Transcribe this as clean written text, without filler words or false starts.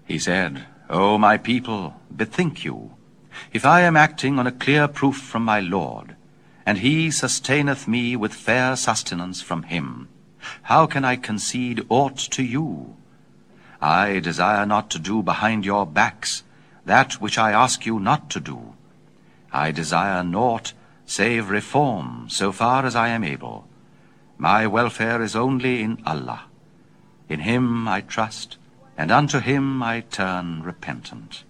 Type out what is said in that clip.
He said, O my people, bethink you, if I am acting on a clear proof from my Lord, and he sustaineth me with fair sustenance from him, how can I concede aught to you? I desire not to do behind your backs that which I ask you not to do. I desire naught save reform so far as I am able. My welfare is only in Allah. In him I trust, and unto him I turn repentant.